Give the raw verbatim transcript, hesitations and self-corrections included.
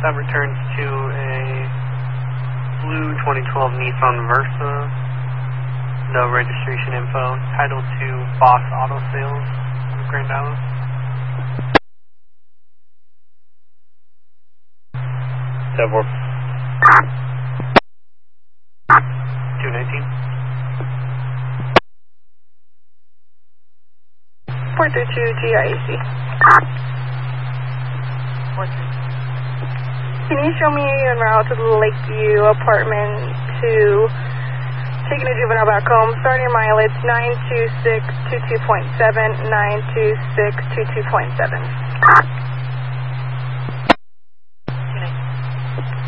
That returns to a blue twenty twelve Nissan Versa. No registration info. Title to Boss Auto Sales of Grand Island. seven four. two nineteen. four three two G I A C. Can you show me en route to the Lakeview apartment two, taking a juvenile back home, starting mileage nine two six two two point seven, nine two six two two point seven.